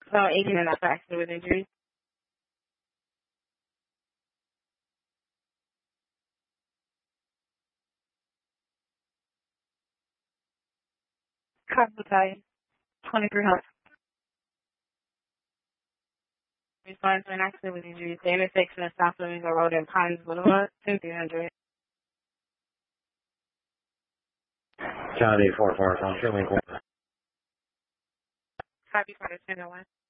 18 and up accident with injuries. Car battalion, 23 Hunt. Responding to an accident with injuries. The intersection of South Flamingo Road and Pines Boulevard, 2300. County 44, Link 1. Copy for the 1001.